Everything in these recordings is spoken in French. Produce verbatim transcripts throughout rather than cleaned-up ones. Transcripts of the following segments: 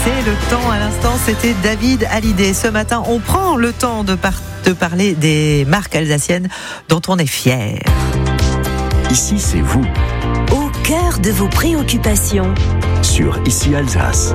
C'est le temps, à l'instant, c'était David Hallyday. Ce matin, on prend le temps de, par- de parler des marques alsaciennes dont on est fier. Ici, c'est vous. Au cœur de vos préoccupations. Sur Ici Alsace.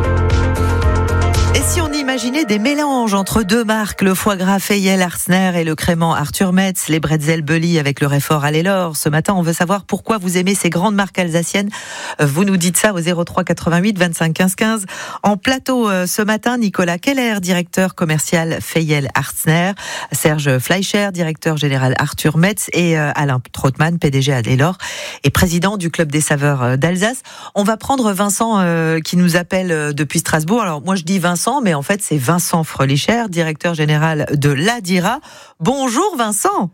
Et si on imaginait des mélanges entre deux marques, le foie gras Feyel Arzner et le crément Arthur Metz, les bretzels Bully avec le Réfort Allelor. Ce matin, on veut savoir pourquoi vous aimez ces grandes marques alsaciennes. Vous nous dites ça au zéro trois quatre-vingt-huit vingt-cinq quinze quinze. En plateau ce matin, Nicolas Keller, directeur commercial Feyel Arzner, Serge Fleischer, directeur général Arthur Metz et Alain Trautmann, P D G Allelor et président du Club des saveurs d'Alsace. On va prendre Vincent euh, qui nous appelle depuis Strasbourg. Alors moi je dis Vincent, mais en fait c'est Vincent Fröhlicher, directeur général de l'Adira. Bonjour Vincent.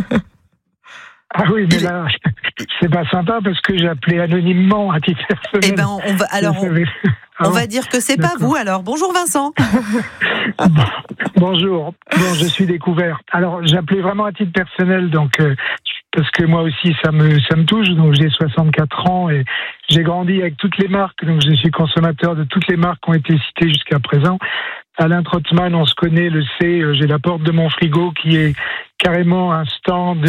Ah oui, mais là, c'est pas sympa parce que j'ai appelé anonymement à titre personnel. Eh ben, on va, alors, on, on va dire que c'est pas vous, alors. Bonjour Vincent. Bonjour. Bon, je suis découvert. Alors, j'appelais vraiment à titre personnel, donc, euh, parce que moi aussi, ça me, ça me touche. Donc, j'ai soixante-quatre ans et j'ai grandi avec toutes les marques. Donc, je suis consommateur de toutes les marques qui ont été citées jusqu'à présent. Alain Trautmann, on se connaît, le sait, j'ai la porte de mon frigo qui est carrément un stand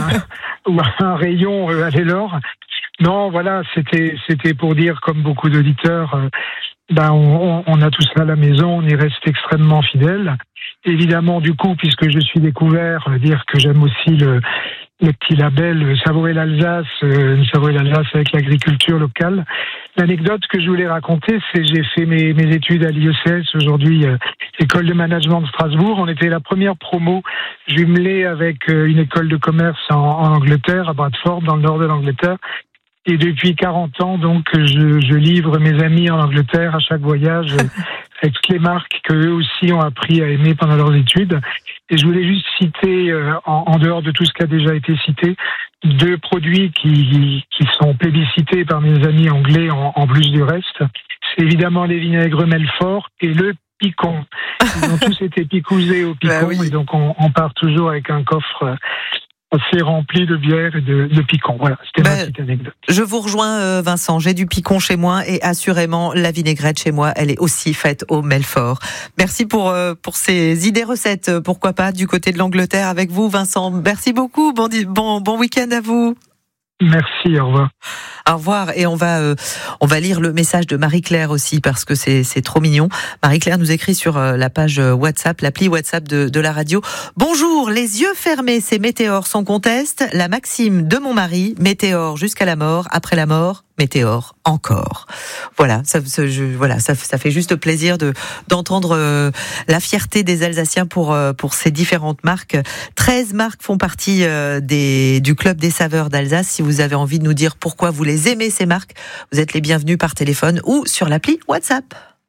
un, ou un rayon euh, Allelor. Non, voilà, c'était c'était pour dire, comme beaucoup d'auditeurs, euh, ben on, on a tout ça à la maison, on y reste extrêmement fidèle. Évidemment, du coup, puisque je suis découvert, euh, dire que j'aime aussi le le petit label Savourer l'Alsace, euh, Savourer l'Alsace avec l'agriculture locale. L'anecdote que je voulais raconter, c'est que j'ai fait mes, mes études à l'I E C S, aujourd'hui euh, École de Management de Strasbourg. On était la première promo jumelée avec euh, une école de commerce en, en Angleterre, à Bradford, dans le nord de l'Angleterre. Et depuis quarante ans, donc, je, je livre mes amis en Angleterre à chaque voyage euh, avec toutes les marques qu'eux aussi ont appris à aimer pendant leurs études. Et je voulais juste citer, euh, en, en dehors de tout ce qui a déjà été cité, deux produits qui, qui sont plébiscités par mes amis anglais en, en plus du reste. C'est évidemment les vinaigres Melfort et le picon. Ils ont tous été picousés au picon, bah oui. Et donc on, on part toujours avec un coffre assez rempli de bière et de, de picon. Voilà, c'était bah, ma petite anecdote. Je vous rejoins euh, Vincent, j'ai du picon chez moi et assurément la vinaigrette chez moi, elle est aussi faite au Melfort. Merci pour euh, pour ces idées recettes, pourquoi pas du côté de l'Angleterre avec vous Vincent. Merci beaucoup, bon bon bon week-end à vous. Merci, au revoir. Au revoir, et on va euh, on va lire le message de Marie-Claire aussi parce que c'est c'est trop mignon. Marie-Claire nous écrit sur euh, la page WhatsApp, l'appli WhatsApp de de la radio. Bonjour, les yeux fermés, c'est Météor sans conteste. La maxime de mon mari, Météor jusqu'à la mort, après la mort, Météor encore. Voilà, ça ça, je, voilà, ça ça fait juste plaisir de d'entendre euh, la fierté des Alsaciens pour euh, pour ces différentes marques. treize marques font partie euh, des du club des saveurs d'Alsace. Si vous avez envie de nous dire pourquoi vous les aimez ces marques, vous êtes les bienvenus par téléphone ou sur l'appli WhatsApp.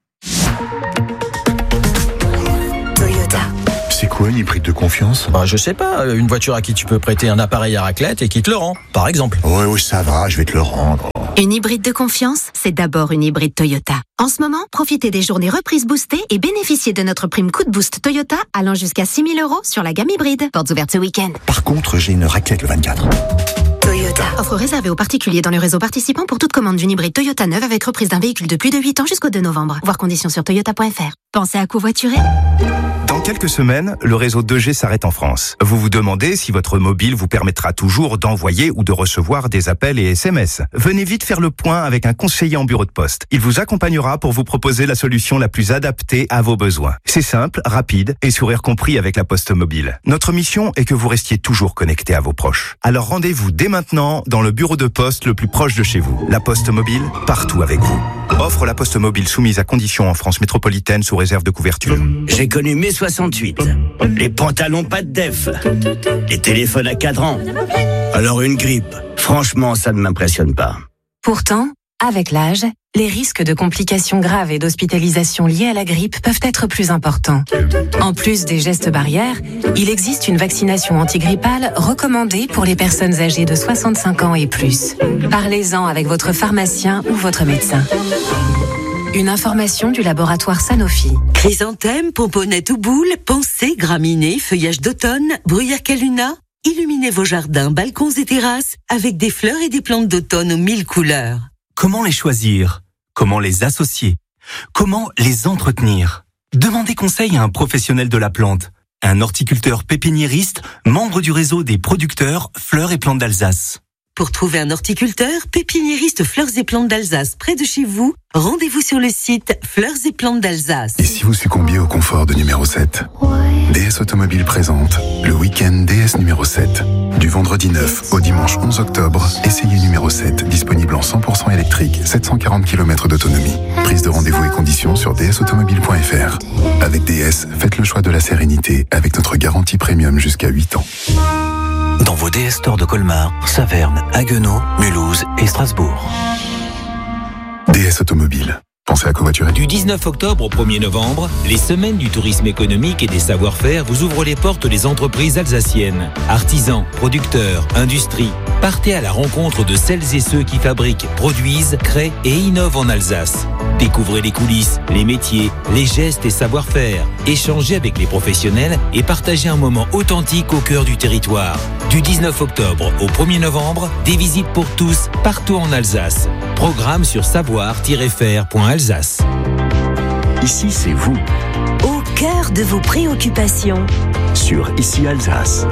Toyota. C'est quoi une hybride de confiance ? Bah, je sais pas, une voiture à qui tu peux prêter un appareil à raclette et qui te le rend, par exemple. Ouais, ouais, ça va, je vais te le rendre. Une hybride de confiance, c'est d'abord une hybride Toyota. En ce moment, profitez des journées reprises boostées et bénéficiez de notre prime coup de boost Toyota allant jusqu'à six mille euros sur la gamme hybride. Portes ouvertes ce week-end. Par contre, j'ai une raclette le vingt-quatre. Toyota. Offre réservée aux particuliers dans le réseau participant pour toute commande d'une hybride Toyota neuve avec reprise d'un véhicule de plus de huit ans jusqu'au deux novembre. Voir conditions sur toyota point f r. Pensez à covoiturer. Dans quelques semaines, le réseau deux G s'arrête en France. Vous vous demandez si votre mobile vous permettra toujours d'envoyer ou de recevoir des appels et S M S. Venez vite faire le point avec un conseiller en bureau de poste. Il vous accompagnera pour vous proposer la solution la plus adaptée à vos besoins. C'est simple, rapide et sourire compris avec la Poste Mobile. Notre mission est que vous restiez toujours connecté à vos proches. Alors rendez-vous dès maintenant dans le bureau de poste le plus proche de chez vous. La Poste Mobile, partout avec vous. Offre la Poste Mobile soumise à conditions en France métropolitaine sous réserve de couverture. J'ai connu mai soixante-huit. Les pantalons pas de def. Les téléphones à cadran. Alors une grippe, franchement, ça ne m'impressionne pas. Pourtant, avec l'âge, les risques de complications graves et d'hospitalisation liées à la grippe peuvent être plus importants. En plus des gestes barrières, il existe une vaccination antigrippale recommandée pour les personnes âgées de soixante-cinq ans et plus. Parlez-en avec votre pharmacien ou votre médecin. Une information du laboratoire Sanofi. Chrysanthème, pomponnette ou boule, pensée, graminées, feuillage d'automne, bruyère caluna. Illuminez vos jardins, balcons et terrasses avec des fleurs et des plantes d'automne aux mille couleurs. Comment les choisir ? Comment les associer ? comment les entretenir? Demandez conseil à un professionnel de la plante, un horticulteur pépiniériste, membre du réseau des producteurs Fleurs et Plantes d'Alsace. Pour trouver un horticulteur, pépiniériste Fleurs et Plantes d'Alsace près de chez vous, rendez-vous sur le site Fleurs et Plantes d'Alsace. Et si vous succombiez au confort de numéro sept? D S Automobile présente le week-end D S numéro sept. Du vendredi neuf au dimanche onze octobre, essayez numéro sept, disponible en cent pour cent électrique, sept cent quarante kilomètres d'autonomie. Prise de rendez-vous et conditions sur d s automobile point f r. Avec D S, faites le choix de la sérénité avec notre garantie premium jusqu'à huit ans. Dans vos D S Stores de Colmar, Saverne, Haguenau, Mulhouse et Strasbourg. D S Automobile. Pensez à covoiturer. Du dix-neuf octobre au premier novembre, les semaines du tourisme économique et des savoir-faire vous ouvrent les portes des entreprises alsaciennes. Artisans, producteurs, industrie. Partez à la rencontre de celles et ceux qui fabriquent, produisent, créent et innovent en Alsace. Découvrez les coulisses, les métiers, les gestes et savoir-faire. Échangez avec les professionnels et partagez un moment authentique au cœur du territoire. Du dix-neuf octobre au premier novembre, des visites pour tous, partout en Alsace. Programme sur savoir tiret faire point alsace. Ici, c'est vous. Au cœur de vos préoccupations. Sur Ici Alsace.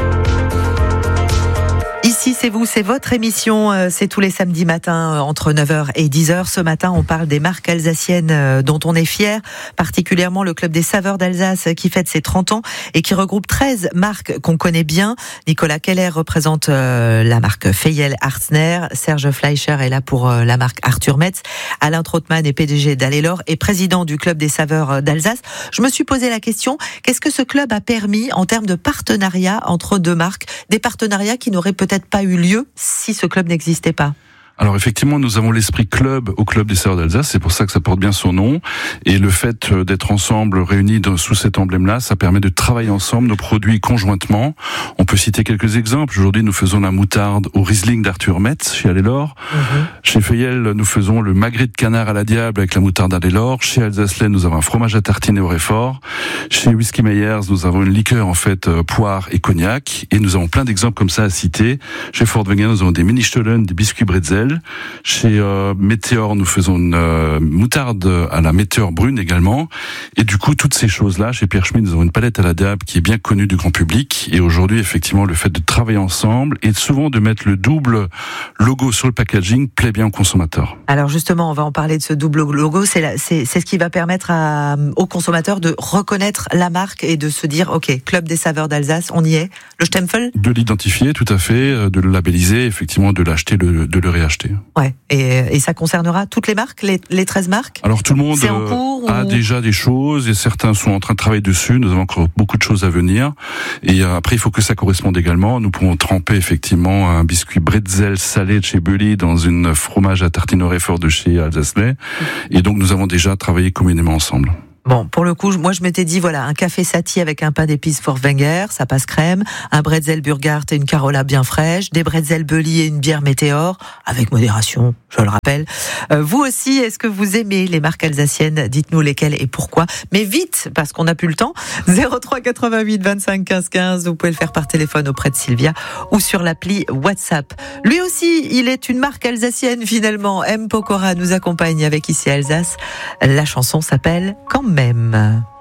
Ici, c'est vous, c'est votre émission, c'est tous les samedis matins entre neuf heures et dix heures. Ce matin, on parle des marques alsaciennes dont on est fier, particulièrement le Club des Saveurs d'Alsace qui fête ses trente ans et qui regroupe treize marques qu'on connaît bien. Nicolas Keller représente la marque Feyel-Hartner, Serge Fleischer est là pour la marque Arthur Metz, Alain Trautmann est P D G d'Allelor et président du Club des Saveurs d'Alsace. Je me suis posé la question, qu'est-ce que ce club a permis en termes de partenariat entre deux marques, des partenariats qui n'auraient peut-être pas eu lieu si ce club n'existait pas? Alors effectivement, nous avons l'esprit club au Club des Saveurs d'Alsace, c'est pour ça que ça porte bien son nom. Et le fait d'être ensemble, réunis sous cet emblème-là, ça permet de travailler ensemble nos produits conjointement. On peut citer quelques exemples. Aujourd'hui, nous faisons la moutarde au Riesling d'Arthur Metz chez Allelor. Mmh. Chez Feyel, nous faisons le magret de canard à la diable avec la moutarde Allelor. Chez Alsace-Lait, nous avons un fromage à tartiner au Réfort. Chez Whisky Meyers, nous avons une liqueur en fait poire et cognac. Et nous avons plein d'exemples comme ça à citer. Chez Fordwanger, nous avons des mini-stollen, des biscuits bretzel. Chez euh, Météor, nous faisons une euh, moutarde à la Météor brune également. Et du coup, toutes ces choses-là, chez Pierre Schmitt, nous avons une palette à la diable qui est bien connue du grand public. Et aujourd'hui, effectivement, le fait de travailler ensemble et souvent de mettre le double logo sur le packaging plaît bien aux consommateurs. Alors justement, on va en parler de ce double logo. C'est, la, c'est, c'est ce qui va permettre à, aux consommateurs de reconnaître la marque et de se dire, OK, Club des Saveurs d'Alsace, on y est. Le Stempel ? De l'identifier, tout à fait, de le labelliser, effectivement, de l'acheter, de, de le réacheter. Ouais. Et, et ça concernera toutes les marques, les, les treize marques? Alors tout le monde C'est en cours, a ou... déjà des choses et certains sont en train de travailler dessus. Nous avons encore beaucoup de choses à venir. Et après, il faut que ça corresponde également. Nous pouvons tremper effectivement un biscuit bretzel salé de chez Bully dans une fromage à tartiner au Réfort de chez Alsace-Lait. Et donc nous avons déjà travaillé communément ensemble. Bon, pour le coup, moi je m'étais dit, voilà, un café Satie avec un pain d'épices Fordwanger, ça passe crème, un bretzel Burgart et une Carola bien fraîche, des bretzels Bully et une bière Météor, avec modération, je le rappelle. Euh, vous aussi, est-ce que vous aimez les marques alsaciennes? Dites-nous lesquelles et pourquoi. Mais vite, parce qu'on n'a plus le temps. zéro trois quatre-vingt-huit vingt-cinq quinze quinze, vous pouvez le faire par téléphone auprès de Sylvia ou sur l'appli WhatsApp. Lui aussi, il est une marque alsacienne finalement. M. Pokora nous accompagne avec Ici Alsace. La chanson s'appelle Quand même.